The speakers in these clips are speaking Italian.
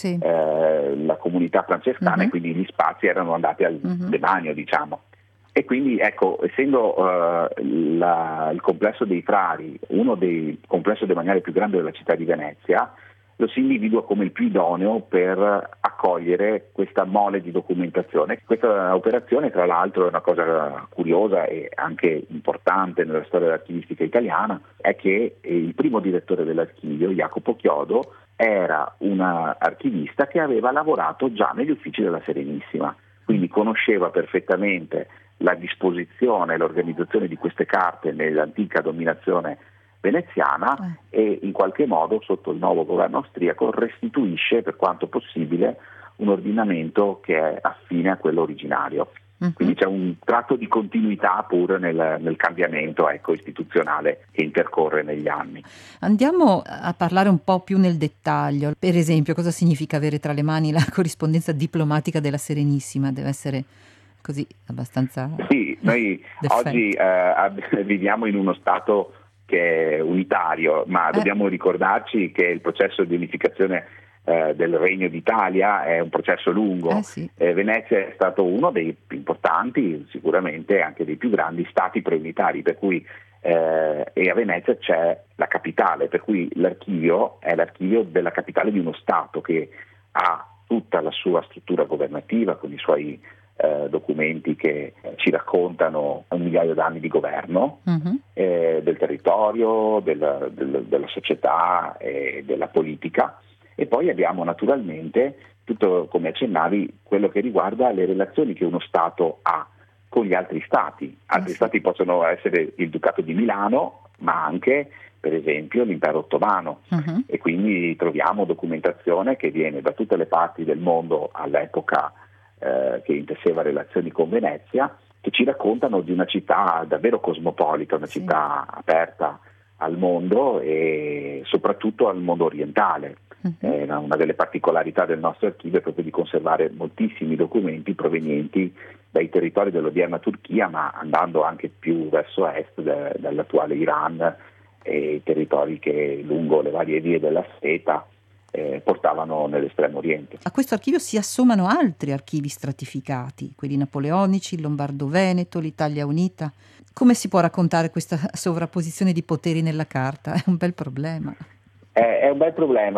sì. la comunità francescana, e quindi gli spazi erano andati al demanio, diciamo. E quindi ecco, essendo il complesso dei Frari uno dei complessi demaniali più grandi della città di Venezia, lo si individua come il più idoneo per accogliere questa mole di documentazione. Questa operazione, tra l'altro, è una cosa curiosa e anche importante nella storia dell'archivistica italiana, è che il primo direttore dell'archivio, Jacopo Chiodo, era un archivista che aveva lavorato già negli uffici della Serenissima, quindi conosceva perfettamente la disposizione e l'organizzazione di queste carte nell'antica dominazione veneziana e in qualche modo sotto il nuovo governo austriaco restituisce per quanto possibile un ordinamento che è affine a quello originario. Quindi c'è un tratto di continuità pure nel cambiamento istituzionale che intercorre negli anni. Andiamo a parlare un po' più nel dettaglio. Per esempio, cosa significa avere tra le mani la corrispondenza diplomatica della Serenissima? Deve essere così abbastanza... Sì, noi oggi viviamo in uno stato che è unitario, ma dobbiamo ricordarci che il processo di unificazione del Regno d'Italia è un processo lungo. Sì. Venezia è stato uno dei più importanti, sicuramente anche dei più grandi stati preunitari, per cui e a Venezia c'è la capitale, per cui l'archivio è l'archivio della capitale di uno Stato che ha tutta la sua struttura governativa con i suoi documenti che ci raccontano un migliaio d'anni di governo del territorio, della società e della politica, e poi abbiamo naturalmente tutto, come accennavi, quello che riguarda le relazioni che uno Stato ha con gli altri Stati. Altri Stati possono essere il Ducato di Milano, ma anche per esempio l'impero ottomano, e quindi troviamo documentazione che viene da tutte le parti del mondo all'epoca che intesseva relazioni con Venezia, che ci raccontano di una città davvero cosmopolita, una città aperta al mondo e soprattutto al mondo orientale. Una delle particolarità del nostro archivio è proprio di conservare moltissimi documenti provenienti dai territori dell'odierna Turchia, ma andando anche più verso est, dall'attuale Iran, e territori che lungo le varie vie della seta portavano nell'estremo oriente. A questo archivio si assomano altri archivi stratificati, quelli napoleonici, il Lombardo-Veneto, l'Italia Unita. Come si può raccontare questa sovrapposizione di poteri nella carta? È un bel problema. È un bel problema,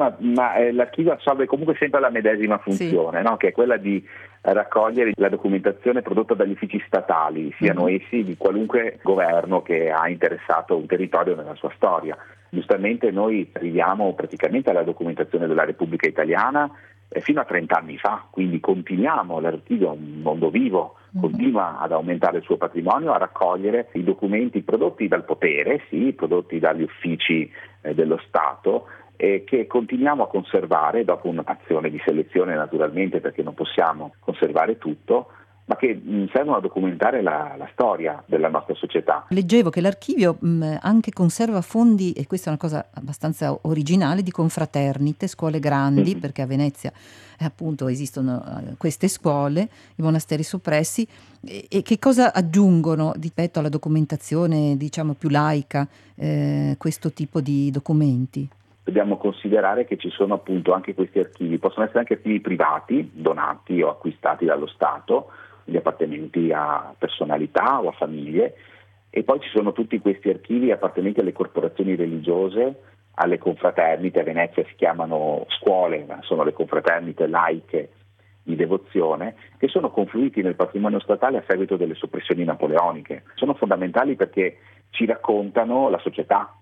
ma l'archivio assolve comunque sempre la medesima funzione, no? Che è quella di raccogliere la documentazione prodotta dagli uffici statali, siano essi di qualunque governo che ha interessato un territorio nella sua storia. Giustamente noi arriviamo praticamente alla documentazione della Repubblica Italiana fino a 30 anni fa, quindi continuiamo, l'archivio è un mondo vivo, continua ad aumentare il suo patrimonio, a raccogliere i documenti prodotti dal potere, prodotti dagli uffici dello Stato, che continuiamo a conservare dopo un'azione di selezione naturalmente, perché non possiamo conservare tutto, ma che servono a documentare la storia della nostra società. Leggevo che l'archivio anche conserva fondi, e questa è una cosa abbastanza originale, di confraternite, scuole grandi, perché a Venezia appunto esistono queste scuole, i monasteri soppressi, e che cosa aggiungono rispetto alla documentazione diciamo più laica questo tipo di documenti? Dobbiamo considerare che ci sono appunto anche questi archivi, possono essere anche archivi privati, donati o acquistati dallo Stato, gli appartenenti a personalità o a famiglie, e poi ci sono tutti questi archivi appartenenti alle corporazioni religiose, alle confraternite. A Venezia si chiamano scuole, ma sono le confraternite laiche di devozione, che sono confluiti nel patrimonio statale a seguito delle soppressioni napoleoniche. Sono fondamentali perché ci raccontano la società.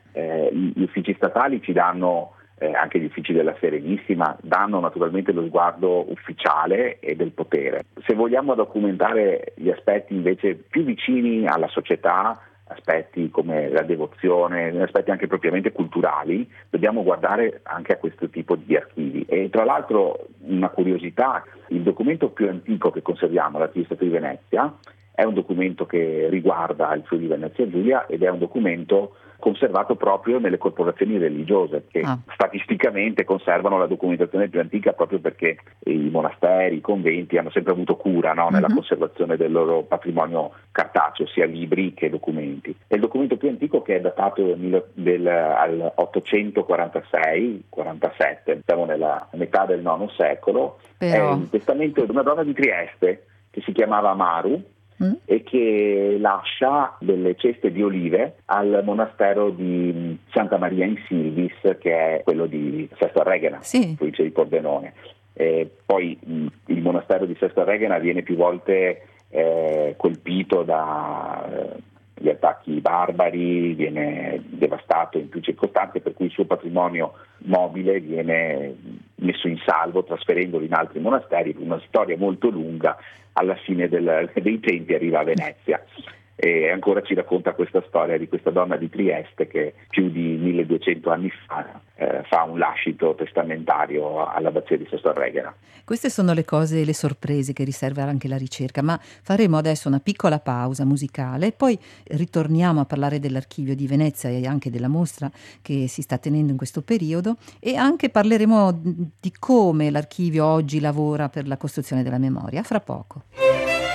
Gli uffici statali ci danno, anche gli uffici della Serenissima, danno naturalmente lo sguardo ufficiale e del potere. Se vogliamo documentare gli aspetti invece più vicini alla società, aspetti come la devozione, aspetti anche propriamente culturali, dobbiamo guardare anche a questo tipo di archivi. E tra l'altro una curiosità, il documento più antico che conserviamo, l'Archivio Stato di Venezia, È un documento che riguarda il Friuli Venezia Giulia ed è un documento conservato proprio nelle corporazioni religiose che statisticamente conservano la documentazione più antica, proprio perché i monasteri, i conventi hanno sempre avuto cura, no, nella conservazione del loro patrimonio cartaceo, sia libri che documenti. È il documento più antico, che è datato al 846-47, siamo nella metà del IX secolo. È un testamento di una donna di Trieste che si chiamava Maru, e che lascia delle ceste di olive al monastero di Santa Maria in Silvis, che è quello di Sesto Arreghena, provincia di Pordenone. Poi il monastero di Sesto Arreghena viene più volte colpito dagli attacchi barbari, viene devastato in più circostanze, per cui il suo patrimonio mobile viene messo in salvo trasferendolo in altri monasteri. Una storia molto lunga, alla fine dei tempi arriva a Venezia e ancora ci racconta questa storia di questa donna di Trieste che più di 1200 anni fa fa un lascito testamentario all'abbazia di Sesto Arreghena. Queste sono le cose e le sorprese che riserva anche la ricerca, ma faremo adesso una piccola pausa musicale e poi ritorniamo a parlare dell'Archivio di Venezia e anche della mostra che si sta tenendo in questo periodo, e anche parleremo di come l'Archivio oggi lavora per la costruzione della memoria. Fra poco.